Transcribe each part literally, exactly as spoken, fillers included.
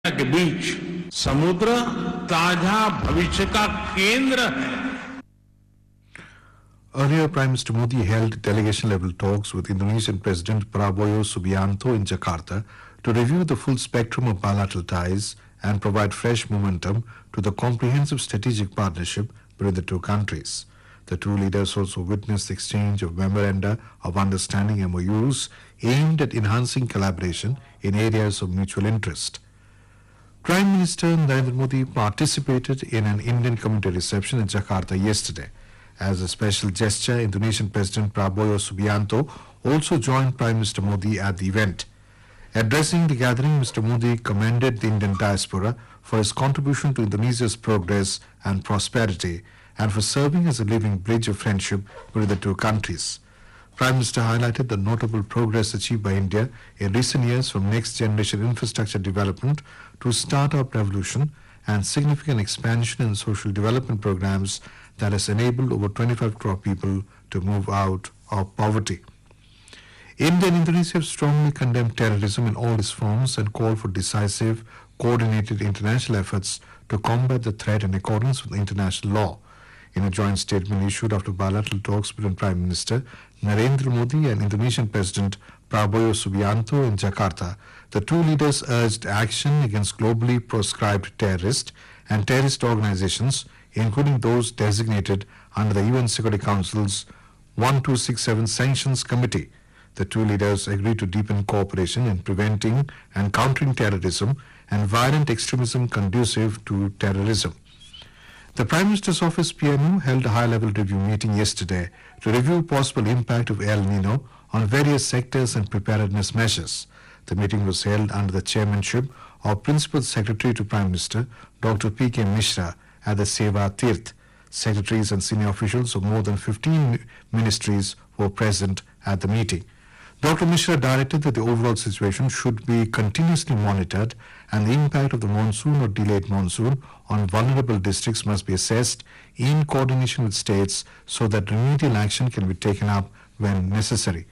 के बीच समुद्र ताजा भविष्य का केंद्र है. Earlier, Prime Minister Modi held delegation-level talks with Indonesian President Prabowo Subianto in Jakarta to review the full spectrum of bilateral ties and provide fresh momentum to the comprehensive strategic partnership between the two countries. The two leaders also witnessed the exchange of memoranda of understanding M O Us aimed at enhancing collaboration in areas of mutual interest. Prime Minister Narendra Modi participated in an Indian community reception in Jakarta yesterday. As a special gesture, Indonesian President Prabowo Subianto also joined Prime Minister Modi at the event. Addressing the gathering, Mister Modi commended the Indian diaspora for his contribution to Indonesia's progress and prosperity and for serving as a living bridge of friendship between the two countries. Prime Minister highlighted the notable progress achieved by India in recent years from next-generation infrastructure development to start-up revolution and significant expansion in social development programs that has enabled over twenty-five crore people to move out of poverty. India and Indonesia have strongly condemned terrorism in all its forms and called for decisive, coordinated international efforts to combat the threat in accordance with international law. In a joint statement issued after bilateral talks between Prime Minister Narendra Modi and Indonesian President Prabowo Subianto in Jakarta, the two leaders urged action against globally proscribed terrorists and terrorist organizations, including those designated under the U N Security Council's twelve sixty-seven Sanctions Committee. The two leaders agreed to deepen cooperation in preventing and countering terrorism and violent extremism conducive to terrorism. The Prime Minister's Office P M O held a high-level review meeting yesterday to review possible impact of El Nino on various sectors and preparedness measures. The meeting was held under the chairmanship of Principal Secretary to Prime Minister Doctor P K Mishra at the Seva Tirth. Secretaries and senior officials of more than fifteen ministries were present at the meeting. Doctor Mishra directed that the overall situation should be continuously monitored and the impact of the monsoon or delayed monsoon on vulnerable districts must be assessed in coordination with states so that remedial action can be taken up when necessary.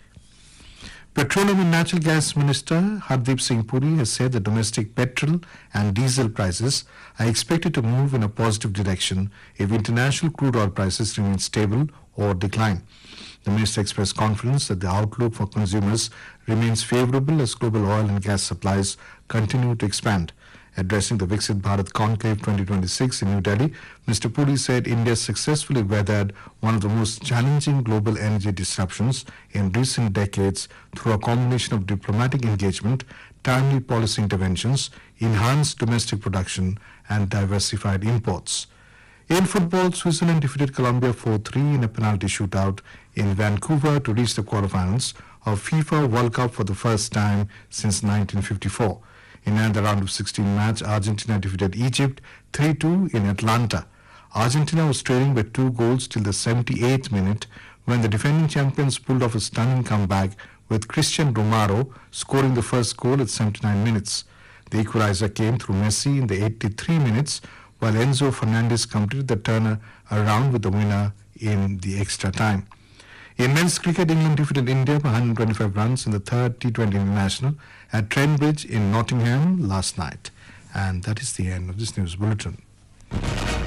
Petroleum and Natural Gas Minister Hardeep Singh Puri has said that domestic petrol and diesel prices are expected to move in a positive direction if international crude oil prices remain stable or decline. The minister expressed confidence that the outlook for consumers remains favorable as global oil and gas supplies continue to expand. Addressing the Viksit Bharat Conclave twenty twenty-six in New Delhi, Mister Puri said India successfully weathered one of the most challenging global energy disruptions in recent decades through a combination of diplomatic engagement, timely policy interventions, enhanced domestic production, and diversified imports. In football, Switzerland defeated Colombia four three in a penalty shootout in Vancouver to reach the quarterfinals of FIFA World Cup for the first time since nineteen fifty-four. In another round of sixteen match, Argentina defeated Egypt three two in Atlanta. Argentina was trailing by two goals till the seventy-eighth minute when the defending champions pulled off a stunning comeback with Christian Romero scoring the first goal at seventy-nine minutes. The equalizer came through Messi in the eighty-three minutes, while Enzo Fernandez completed the turn around with the winner in the extra time. In men's cricket, England defeated India by one hundred twenty-five runs in the third T twenty International at Trent Bridge in Nottingham last night. And that is the end of this news bulletin.